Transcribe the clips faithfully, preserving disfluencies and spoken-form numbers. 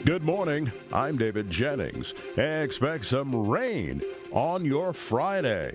Good morning. I'm David Jennings. Expect some rain on your Friday.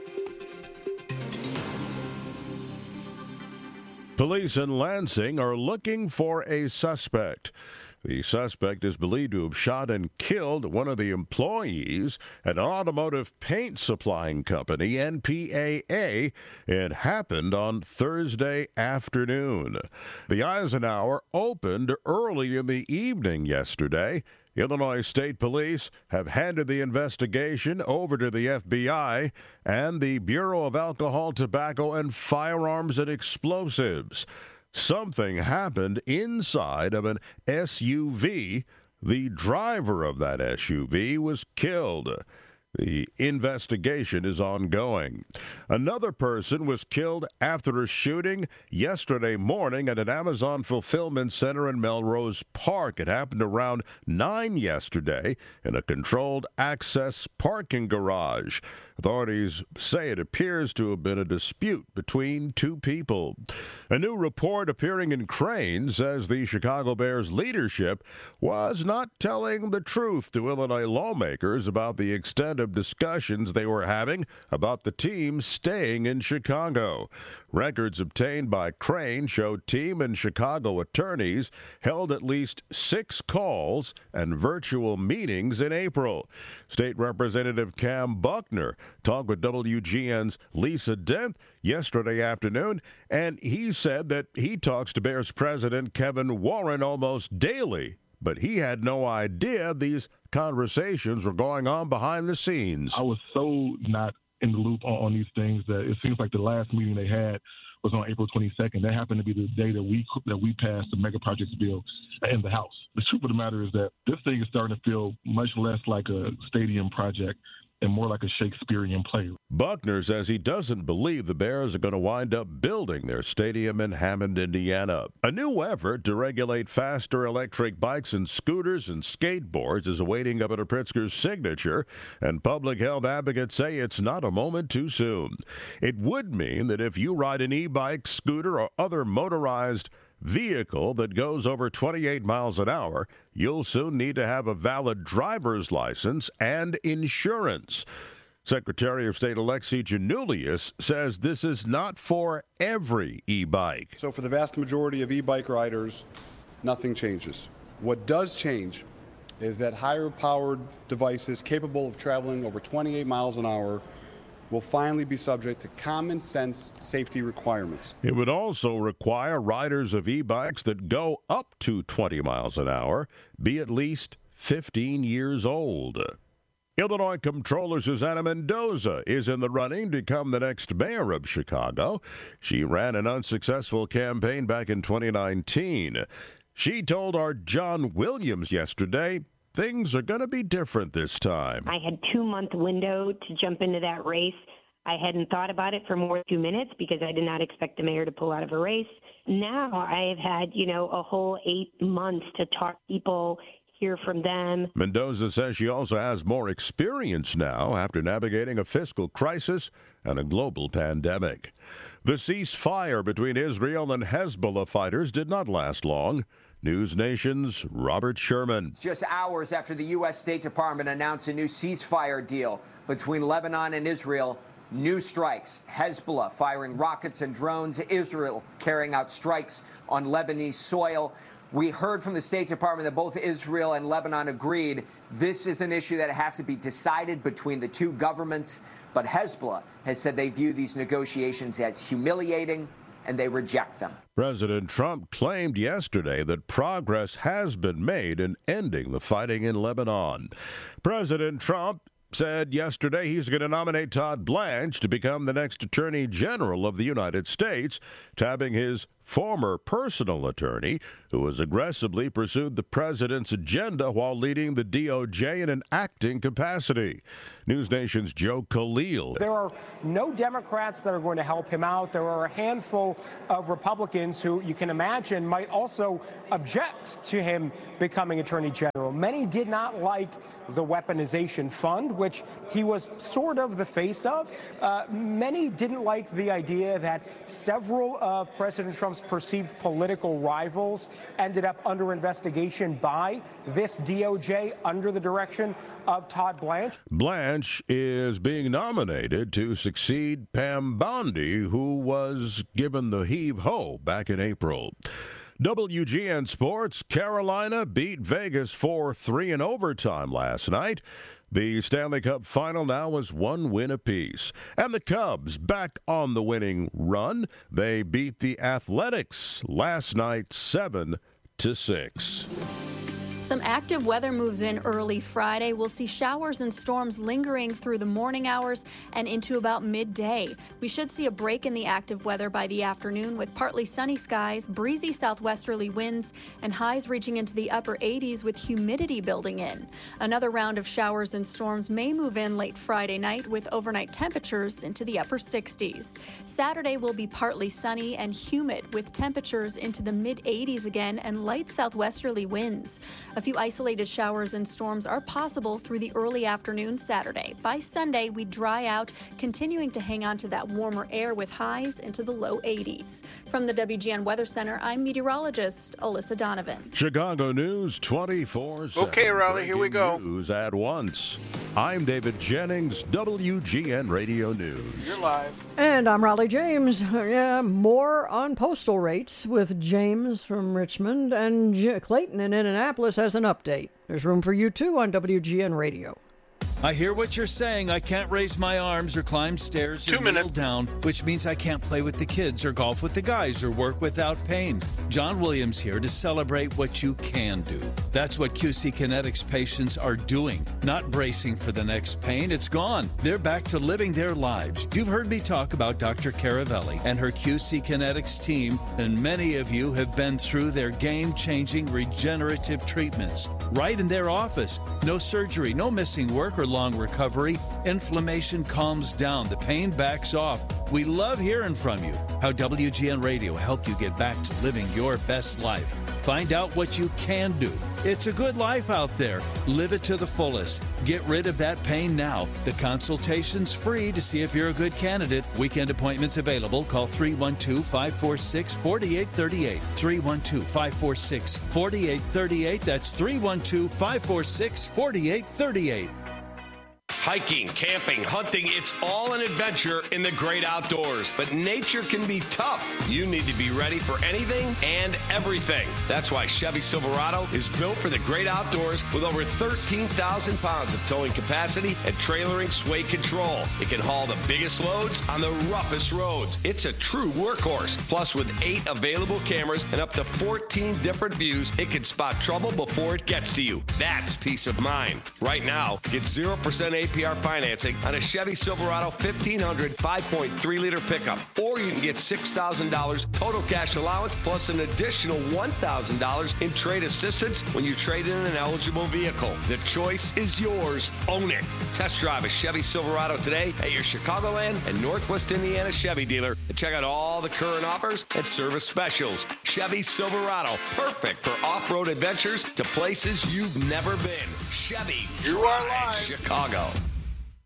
Police in Lansing are looking for a suspect. The suspect is believed to have shot and killed one of the employees at an automotive paint supplying company, N P A A. It happened on Thursday afternoon. The Eisenhower opened early in the evening yesterday. Illinois State Police have handed the investigation over to the F B I and the Bureau of Alcohol, Tobacco, and Firearms and Explosives. Something happened inside of an S U V. The driver of that S U V was killed. The investigation is ongoing. Another person was killed after a shooting yesterday morning at an Amazon fulfillment center in Melrose Park. It happened around nine yesterday in a controlled access parking garage. Authorities say it appears to have been a dispute between two people. A new report appearing in Crane says the Chicago Bears leadership was not telling the truth to Illinois lawmakers about the extent of discussions they were having about the team staying in Chicago. Records obtained by Crane show team and Chicago attorneys held at least six calls and virtual meetings in April. State Representative Cam Buckner talked with W G N's Lisa Dent yesterday afternoon, and he said that he talks to Bears President Kevin Warren almost daily, but he had no idea these conversations were going on behind the scenes. I was so not in the loop on, on these things that it seems like the last meeting they had was on April twenty-second. That happened to be the day that we that we passed the mega projects bill in the House. The truth of the matter is that this thing is starting to feel much less like a stadium project and more like a Shakespearean play. Buckner says he doesn't believe the Bears are going to wind up building their stadium in Hammond, Indiana. A new effort to regulate faster electric bikes and scooters and skateboards is awaiting Governor Pritzker's signature, and public health advocates say it's not a moment too soon. It would mean that if you ride an e-bike, scooter, or other motorized vehicle that goes over twenty-eight miles an hour, you'll soon need to have a valid driver's license and insurance. Secretary of State Alexi Giannoulias says this is not for every e-bike. So for the vast majority of e-bike riders, nothing changes. What does change is that higher-powered devices capable of traveling over twenty-eight miles an hour will finally be subject to common sense safety requirements. It would also require riders of e-bikes that go up to twenty miles an hour be at least fifteen years old. Illinois Comptroller Susana Mendoza is in the running to become the next mayor of Chicago. She ran an unsuccessful campaign back in twenty nineteen. She told our John Williams yesterday things are going to be different this time. I had two-month window to jump into that race. I hadn't thought about it for more than two minutes because I did not expect the mayor to pull out of a race. Now I have had, you know, a whole eight months to talk to people, hear from them. Mendoza says she also has more experience now after navigating a fiscal crisis and a global pandemic. The ceasefire between Israel and Hezbollah fighters did not last long. News Nation's Robert Sherman. Just hours after the U S State Department announced a new ceasefire deal between Lebanon and Israel, new strikes. Hezbollah firing rockets and drones, Israel carrying out strikes on Lebanese soil. We heard from the State Department that both Israel and Lebanon agreed this is an issue that has to be decided between the two governments. But Hezbollah has said they view these negotiations as humiliating and they reject them. President Trump claimed yesterday that progress has been made in ending the fighting in Lebanon. President Trump said yesterday he's going to nominate Todd Blanche to become the next Attorney General of the United States, tabbing his former personal attorney, who has aggressively pursued the president's agenda while leading the D O J in an acting capacity. News Nation's Joe Khalil. There are no Democrats that are going to help him out. There are a handful of Republicans who you can imagine might also object to him becoming Attorney General. Many did not like the weaponization fund, which he was sort of the face of. Uh, many didn't like the idea that several of President Trump's most perceived political rivals ended up under investigation by this D O J under the direction of Todd Blanche. Blanche is being nominated to succeed Pam Bondi, who was given the heave-ho back in April. W G N Sports, Carolina beat Vegas four three in overtime last night. The Stanley Cup final now is one win apiece. And the Cubs back on the winning run. They beat the Athletics last night seven to six. Some active weather moves in early Friday. We'll see showers and storms lingering through the morning hours and into about midday. We should see a break in the active weather by the afternoon with partly sunny skies, breezy southwesterly winds, and highs reaching into the upper eighties with humidity building in. Another round of showers and storms may move in late Friday night with overnight temperatures into the upper sixties. Saturday will be partly sunny and humid with temperatures into the mid eighties again and light southwesterly winds. A few isolated showers and storms are possible through the early afternoon Saturday. By Sunday, we dry out, continuing to hang on to that warmer air with highs into the low eighties. From the W G N Weather Center, I'm meteorologist Alyssa Donovan. Chicago News twenty-four seven. Okay, Raleigh, here we go. News at once. I'm David Jennings, W G N Radio News. You're live. And I'm Raleigh James. Yeah, more on postal rates with James from Richmond, and J- Clayton in Indianapolis has an update. There's room for you too on W G N Radio. I hear what you're saying. I can't raise my arms or climb stairs or Two kneel minutes. down, which means I can't play with the kids or golf with the guys or work without pain. John Williams here to celebrate what you can do. That's what Q C Kinetics patients are doing. Not bracing for the next pain. It's gone. They're back to living their lives. You've heard me talk about Doctor Caravelli and her Q C Kinetics team, and many of you have been through their game-changing regenerative treatments. Right in their office. No surgery, no missing work or long recovery. Inflammation calms down. The pain backs off. We love hearing from you. How W G N Radio helped you get back to living your best life. Find out what you can do. It's a good life out there. Live it to the fullest. Get rid of that pain now. The consultation's free to see if you're a good candidate. Weekend appointments available. Call three one two, five four six, four eight three eight. three one two, five four six, four eight three eight. That's three one two, five four six, four eight three eight. Hiking, camping, hunting, it's all an adventure in the great outdoors. But nature can be tough. You need to be ready for anything and everything. That's why Chevy Silverado is built for the great outdoors with over thirteen thousand pounds of towing capacity and trailering sway control. It can haul the biggest loads on the roughest roads. It's a true workhorse. Plus, with eight available cameras and up to fourteen different views, it can spot trouble before it gets to you. That's peace of mind. Right now, get zero percent A P R financing on a Chevy Silverado fifteen hundred five point three liter pickup. Or you can get six thousand dollars total cash allowance plus an additional one thousand dollars in trade assistance when you trade in an eligible vehicle. The choice is yours. Own it. Test drive a Chevy Silverado today at your Chicagoland and Northwest Indiana Chevy dealer and check out all the current offers and service specials. Chevy Silverado, perfect for off-road adventures to places you've never been. Chevy, You are drive live. Chicago.